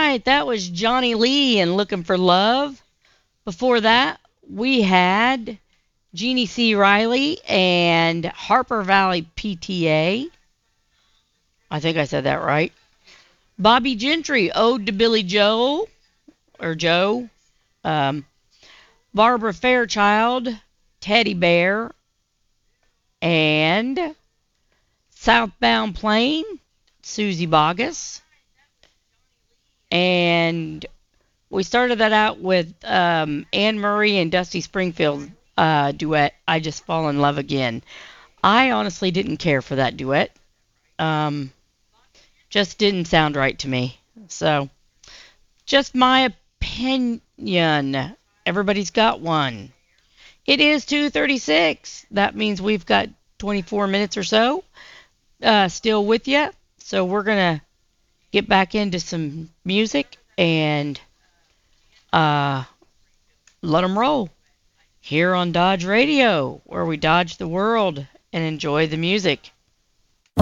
right, that was Johnny Lee and Looking for Love. Before that, we had Jeannie C. Riley and Harper Valley PTA. I think I said that right. Bobby Gentry, Ode to Billy Joel, or Joe. Um, Barbara Fairchild, Teddy Bear, and Southbound Plane, Susie Bogus. And we started that out with Anne Murray and Dusty Springfield duet, I Just Fall in Love Again. I honestly didn't care for that duet. Um, just didn't sound right to me. So, just my opinion. Everybody's got one. It is 2:36. That means we've got 24 minutes or so still with you. So we're going to get back into some music and uh, let them roll here on Dodge Radio, where we dodge the world and enjoy the music.